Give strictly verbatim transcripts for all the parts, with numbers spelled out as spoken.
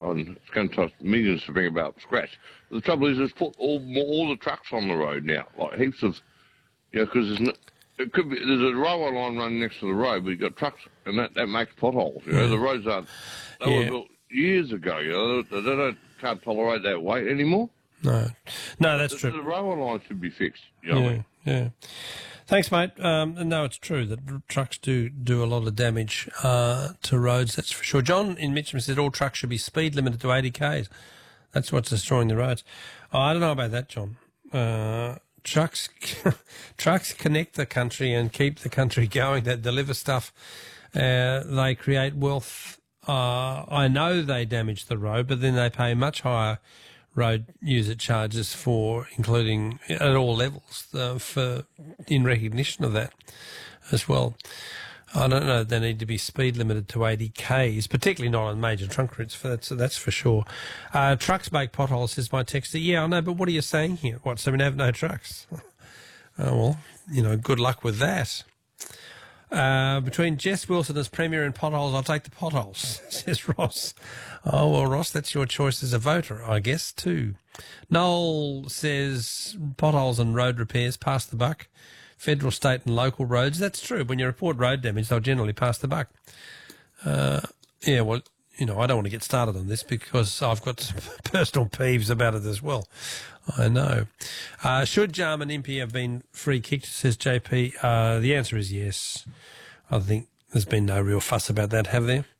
and it's going to cost millions to bring about scratch. The trouble is, it's put all all the trucks on the road now, like heaps of, you know, because there's no, it could be there's a railway line running next to the road, but you've got trucks, and that, that makes potholes. You know, Mm. the roads aren't. They Yeah. were built years ago. You know, they, they don't can't tolerate that weight anymore. No, no, that's The, true. the railway line should be fixed. You know what I Yeah, mean? yeah. Thanks, mate. Um, and no, it's true that r- trucks do do a lot of damage uh, to roads, that's for sure. John in Mitcham said all trucks should be speed limited to eighty k's. That's what's destroying the roads. Oh, I don't know about that, John. Uh, trucks trucks connect the country and keep the country going. They deliver stuff. Uh, they create wealth. Uh, I know they damage the road, but then they pay much higher road user charges for, including at all levels, uh, for in recognition of that as well. I don't know. They need to be speed limited to eighty k's, particularly not on major trunk routes. For that's that's for sure. Uh, trucks make potholes, says my texter. Yeah, I know, but what are you saying here? What? So we have no trucks? Oh well, you know, good luck with that. Uh, between Jess Wilson as Premier and potholes, I'll take the potholes, says Ross. Oh, well, Ross, that's your choice as a voter, I guess, too. Noel says potholes and road repairs, pass the buck. Federal, state and local roads. That's true. When you report road damage, they'll generally pass the buck. Uh, yeah, well, you know, I don't want to get started on this because I've got some personal peeves about it as well. I know. Uh, should Jarman Impey have been free kicked, says J P? Uh, the answer is yes. I think there's been no real fuss about that, have there?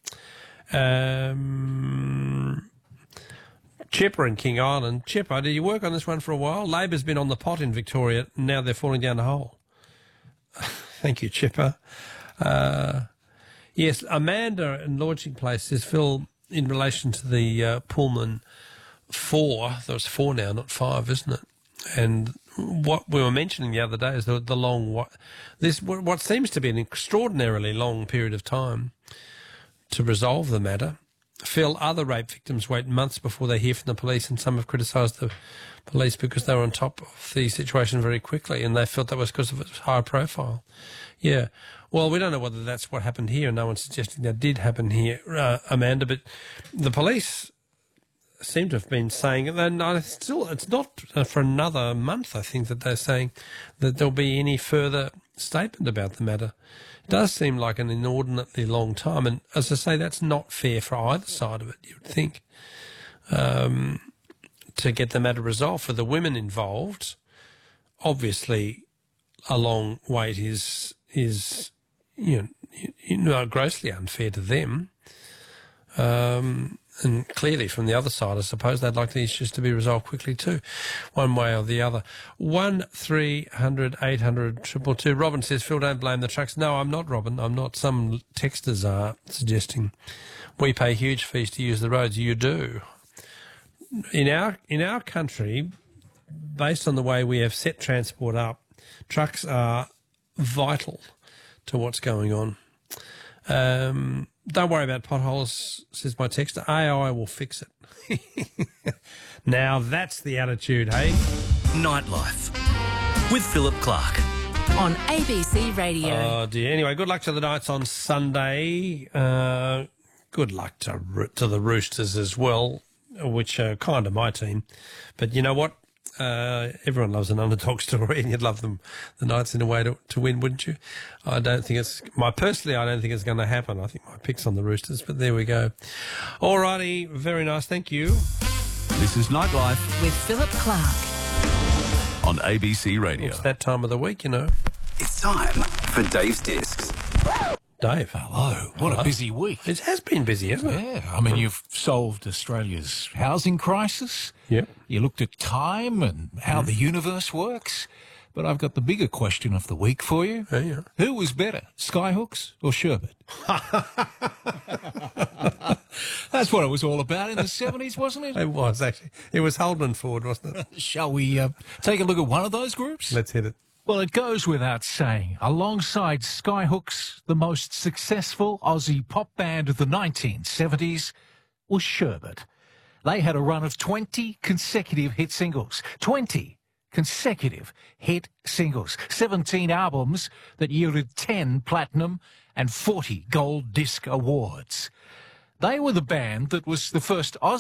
Um, Chipper in King Island. Chipper, did you work on this one for a while? Labor's been on the pot in Victoria, and now they're falling down the hole. Thank you, Chipper. Uh, yes, Amanda in Launching Place says, Phil, in relation to the uh, Pullman four, there was four now, not five, isn't it? And what we were mentioning the other day is the, the long, what, this what seems to be an extraordinarily long period of time to resolve the matter. Phil, other rape victims wait months before they hear from the police, and some have criticised the police because they were on top of the situation very quickly, and they felt that was because of its higher profile. Yeah. Well, we don't know whether that's what happened here. No one's suggesting that did happen here, uh, Amanda, but the police seem to have been saying, and I still, it's not for another month, I think, that they're saying that there'll be any further statement about the matter. It does seem like an inordinately long time, and as I say, that's not fair for either side of it, you would think, um, to get the matter resolved. For the women involved, obviously a long wait is, is you know, you know, grossly unfair to them. Um, and clearly from the other side, I suppose they'd like the issues to be resolved quickly too, one way or the other. One three hundred eight hundred triple two. Robin says, Phil, don't blame the trucks. No, I'm not, Robin. I'm not. Some texters are suggesting we pay huge fees to use the roads. You do. In our in our country, based on the way we have set transport up, trucks are vital to what's going on. Um, don't worry about potholes, says my texter. A I will fix it. Now that's the attitude, hey? Nightlife with Philip Clark on A B C Radio. Oh dear. Anyway, good luck to the Knights on Sunday. Uh, good luck to to the Roosters as well, which are kind of my team. But you know what? Uh, everyone loves an underdog story, and you'd love them, the Knights, in a way to, to win, wouldn't you? I don't think it's my personally. I don't think it's going to happen. I think my pick's on the Roosters, but there we go. All righty, very nice. Thank you. This is Nightlife with Philip Clark on A B C Radio. It's that time of the week, you know. It's time for Dave's Discs. Dave. Hello. What Hello. a busy week. It has been busy, hasn't it? Yeah. I mean, you've solved Australia's housing crisis. Yep. You looked at time and how mm. the universe works. But I've got the bigger question of the week for you. Yeah, yeah. Who was better, Skyhooks or Sherbet? That's what it was all about in the seventies, wasn't it? It was, actually. It was Holden Ford, wasn't it? Shall we uh, take a look at one of those groups? Let's hit it. Well, it goes without saying, alongside Skyhooks, the most successful Aussie pop band of the nineteen seventies was Sherbet. They had a run of twenty consecutive hit singles. twenty consecutive hit singles. seventeen albums that yielded ten platinum and forty gold disc awards. They were the band that was the first Aussie